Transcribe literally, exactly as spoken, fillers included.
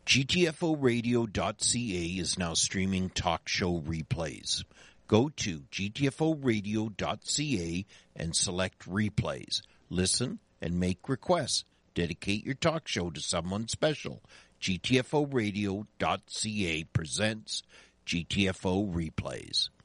G T F O radio dot C A is now streaming talk show replays. Go to G T F O radio dot C A and select replays. Listen and make requests. Dedicate your talk show to someone special. G T F O radio dot C A presents G T F O replays.